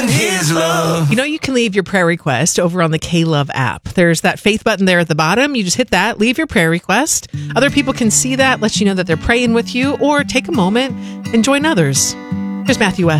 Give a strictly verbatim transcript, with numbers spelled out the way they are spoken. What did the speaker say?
than his love. You know, you can leave your prayer request over on the K-Love app. There's that faith button there at the bottom. You just hit that, leave your prayer request. Other people can see that, let you know that they're praying with you, or take a moment and join others. Here's Matthew West.